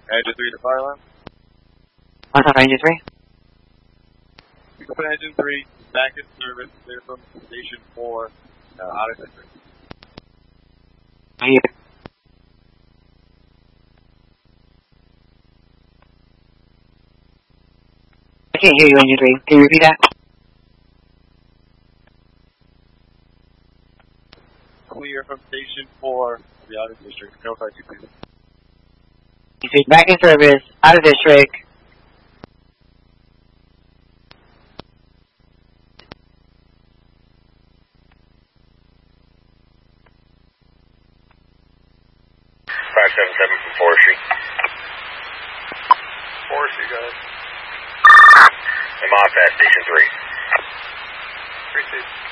Engine 3 to fire alarm. What's up, Engine 3? Open Engine 3, back in service, clear from Station 4, out of district. Here. I can't hear you, Engine 3. Can you repeat that? Clear from Station 4, the out of district. Notify 2 please. Back in service, out of district. from Forestry. Forestry, guys. I'm off at Station 3. 3 Station.